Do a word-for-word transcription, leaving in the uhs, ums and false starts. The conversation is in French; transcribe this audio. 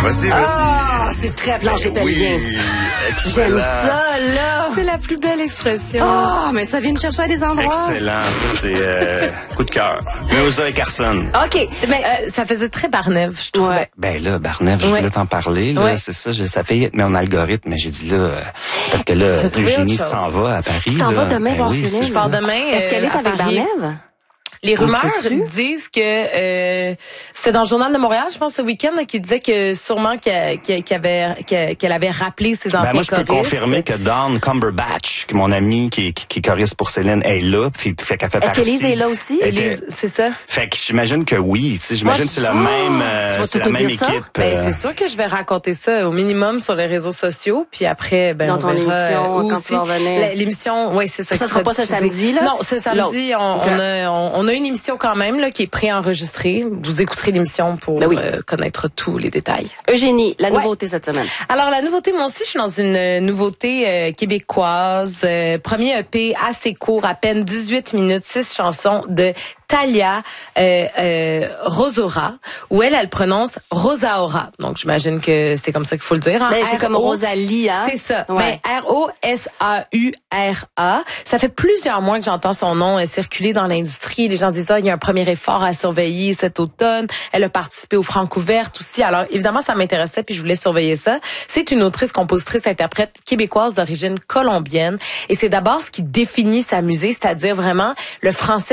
Vas-y, vas-y. Ah, c'est très plancher Ben oui, pelvien. excellent. J'aime ça, là. C'est la plus belle expression. Ah, mais ça vient me chercher à des endroits. Excellent, ça c'est euh, coup de cœur. Meusa et Carson. OK. Mais euh, ça faisait très Barnève, je trouvais. Ouais. Ben là, Barnève, je Ouais. voulais t'en parler. Là, Ouais. c'est ça, je, ça fait être mis en algorithme, mais j'ai dit là, euh, c'est parce que là, T'as trouvé Eugénie autre chose. s'en va à Paris. Tu t'en là. vas demain Ben voir oui, Céline? c'est Je ça. pars demain. Est-ce qu'elle euh, est à avec Paris. Barnève? Les On rumeurs sait-tu? disent que euh, c'était dans le Journal de Montréal, je pense, ce week-end, là, qui disait que sûrement qu'elle qu'elle- qu'elle avait, qu'elle qu'elle avait rappelé ses anciens Ben moi, je peux choristes. confirmer que Dawn Cumberbatch, qui est mon amie qui, qui, qui est choriste pour Céline, est là. Puis, fait qu'elle fait Est-ce partie. qu'Élise est là aussi? Elle Élise, était- c'est ça? Fait que j'imagine que oui. Tu sais, j'imagine Moi, que c'est la je- même, Ah! euh, Tu vas c'est tout la nous même dire ça? équipe. Ben, euh, c'est sûr que je vais raconter ça au minimum sur les réseaux sociaux, puis après, ben, Dans on ton verra, émission, euh, où quand aussi. tu vas revenir. La- L'émission, oui, c'est ça. Ça qui sera sera pas ce diffusé. samedi, là? Non, ce samedi, on, Ok. on a, on, on a une émission quand même, là, qui est préenregistrée. Vous écouterez l'émission pour Ben oui. euh, connaître tous les détails. Eugénie, la Ouais. nouveauté cette semaine. Alors, la nouveauté, moi aussi, je suis dans une euh, nouveauté euh, québécoise. Euh, premier E P assez court, à peine dix-huit minutes, six chansons de Talia euh, euh, Rosora, où elle, elle prononce Rosaora. Donc, j'imagine que c'est comme ça qu'il faut le dire. Hein? Ben, c'est comme R O Rosalie, hein? C'est ça. Ouais. Ben, R O S A U R A. Ça fait plusieurs mois que j'entends son nom euh, circuler dans l'industrie. Les gens disent, ah, il y a un premier effort à surveiller cet automne. Elle a participé au Francouverte aussi. Alors, évidemment, ça m'intéressait puis je voulais surveiller ça. C'est une autrice, compositrice, interprète québécoise d'origine colombienne. Et c'est d'abord ce qui définit sa musique, c'est-à-dire vraiment le français